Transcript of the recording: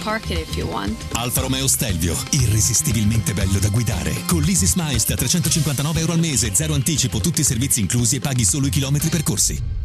park it if you want. Alfa Romeo Stelvio, irresistibilmente bello da guidare. Con l'Easy Smiles da €359 al mese, zero anticipo, tutti i servizi inclusi e paghi solo i chilometri percorsi.